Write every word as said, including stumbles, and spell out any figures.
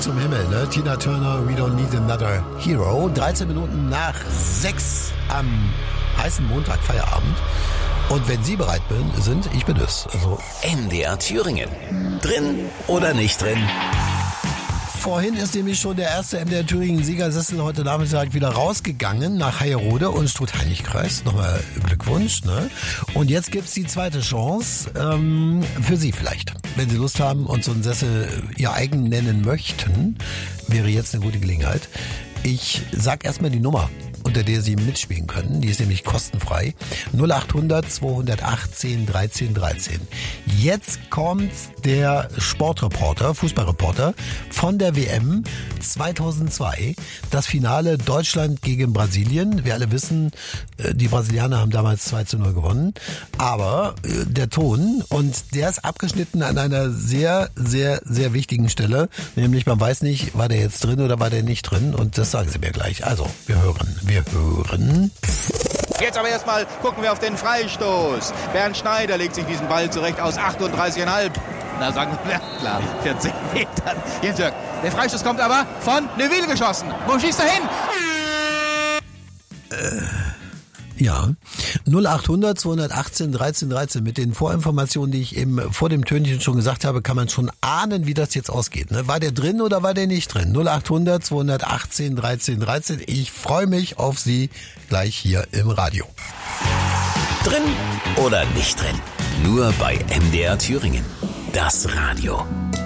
zum Himmel, ne? Tina Turner, We Don't Need Another Hero. dreizehn Minuten nach sechs am heißen Montag, Feierabend. Und wenn Sie bereit sind, ich bin es. Also M D R Thüringen. Drin oder nicht drin? Vorhin ist nämlich schon der erste M D R Thüringen Siegersessel heute Nachmittag wieder rausgegangen nach Heierode und Struth-Heinrich-Kreis. Nochmal Glückwunsch. Ne? Und jetzt gibt's die zweite Chance ähm, für Sie vielleicht. Wenn Sie Lust haben und so einen Sessel Ihr eigen nennen möchten, wäre jetzt eine gute Gelegenheit. Ich sag erstmal die Nummer, unter der Sie mitspielen können. Die ist nämlich kostenfrei. null acht hundert zweihundertachtzehn dreizehn dreizehn. Jetzt kommt der Sportreporter, Fußballreporter von der W M zweitausendzwei. Das Finale Deutschland gegen Brasilien. Wir alle wissen, die Brasilianer haben damals zwei zu null gewonnen. Aber der Ton, und der ist abgeschnitten an einer sehr, sehr, sehr wichtigen Stelle. Nämlich man weiß nicht, war der jetzt drin oder war der nicht drin. Und das sagen Sie mir gleich. Also, wir hören. Wir hören. Jetzt aber erstmal gucken wir auf den Freistoß. Bernd Schneider legt sich diesen Ball zurecht aus achtunddreißig Komma fünf. Na sagen wir, ja, klar, vierzig Metern. Jens Jörg, der Freistoß kommt aber von Neuville geschossen. Wo schießt er hin? Äh, ja, null acht hundert zweihundertachtzehn dreizehn dreizehn. Mit den Vorinformationen, die ich eben vor dem Tönchen schon gesagt habe, kann man schon ahnen, wie das jetzt ausgeht. Ne? War der drin oder war der nicht drin? null acht hundert zweihundertachtzehn dreizehn dreizehn. Ich freue mich auf Sie gleich hier im Radio. Drin oder nicht drin? Nur bei M D R Thüringen. Das Radio.